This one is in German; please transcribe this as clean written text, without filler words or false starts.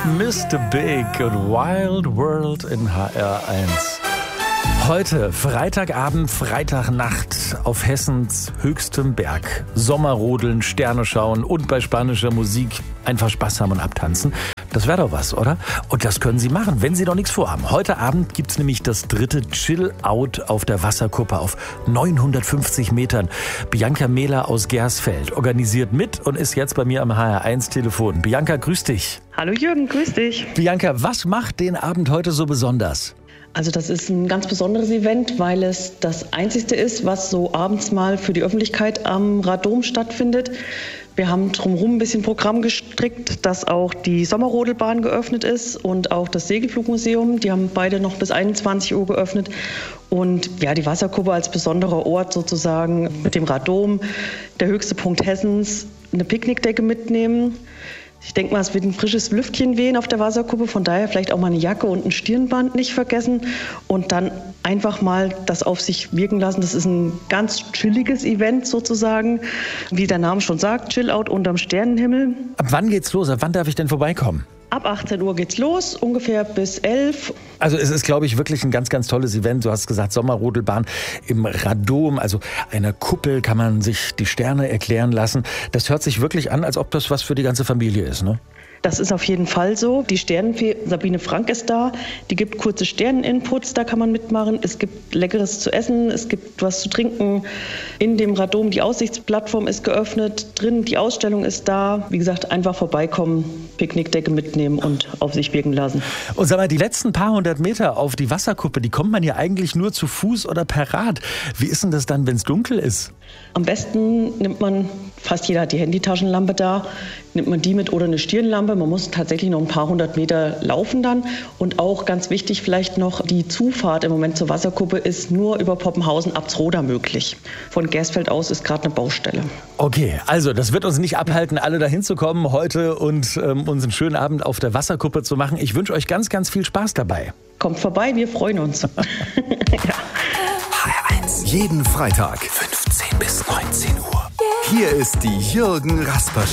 Mr. Big und Wild World in HR1. Heute Freitagabend, Freitagnacht auf Hessens höchstem Berg. Sommerrodeln, Sterne schauen und bei spanischer Musik einfach Spaß haben und abtanzen. Das wäre doch was, oder? Und das können Sie machen, wenn Sie noch nichts vorhaben. Heute Abend gibt's nämlich das dritte Chill-Out auf der Wasserkuppe auf 950 Metern. Bianca Mehler aus Gersfeld organisiert mit und ist jetzt bei mir am HR1-Telefon. Bianca, grüß dich. Hallo Jürgen, grüß dich. Bianca, was macht den Abend heute so besonders? Also das ist ein ganz besonderes Event, weil es das einzigste ist, was so abends mal für die Öffentlichkeit am Raddom stattfindet. Wir haben drumherum ein bisschen Programm gestrickt, dass auch die Sommerrodelbahn geöffnet ist und auch das Segelflugmuseum. Die haben beide noch bis 21 Uhr geöffnet. Und ja, die Wasserkuppe als besonderer Ort sozusagen mit dem Raddom, der höchste Punkt Hessens, eine Picknickdecke mitnehmen. Ich denke mal, es wird ein frisches Lüftchen wehen auf der Wasserkuppe, von daher vielleicht auch mal eine Jacke und ein Stirnband nicht vergessen und dann einfach mal das auf sich wirken lassen. Das ist ein ganz chilliges Event sozusagen, wie der Name schon sagt, Chill-Out unterm Sternenhimmel. Ab wann geht's los? Ab wann darf ich denn vorbeikommen? Ab 18 Uhr geht's los, ungefähr bis 11. Also es ist, glaube ich, wirklich ein ganz, ganz tolles Event. Du hast gesagt, Sommerrodelbahn im Raddom, also einer Kuppel, kann man sich die Sterne erklären lassen. Das hört sich wirklich an, als ob das was für die ganze Familie ist, ne? Das ist auf jeden Fall so. Die Sternenfee Sabine Frank ist da. Die gibt kurze Sterneninputs, da kann man mitmachen. Es gibt Leckeres zu essen, es gibt was zu trinken. In dem Raddom, die Aussichtsplattform ist geöffnet. Drin, die Ausstellung ist da. Wie gesagt, einfach vorbeikommen, Picknickdecke mitnehmen und auf sich wirken lassen. Und sag mal, die letzten paar hundert Meter auf die Wasserkuppe, die kommt man ja eigentlich nur zu Fuß oder per Rad. Wie ist denn das dann, wenn es dunkel ist? Am besten nimmt man, fast jeder hat die Handytaschenlampe da, nimmt man die mit oder eine Stirnlampe. Man muss tatsächlich noch ein paar hundert Meter laufen dann. Und auch ganz wichtig vielleicht noch, die Zufahrt im Moment zur Wasserkuppe ist nur über Poppenhausen Absroda möglich. Von Gersfeld aus ist gerade eine Baustelle. Okay, also das wird uns nicht abhalten, alle dahin zu kommen heute und uns einen schönen Abend auf der Wasserkuppe zu machen. Ich wünsche euch ganz, ganz viel Spaß dabei. Kommt vorbei, wir freuen uns. Ja. HR1. Jeden Freitag 15 bis 19 Uhr. Hier ist die Jürgen Rasper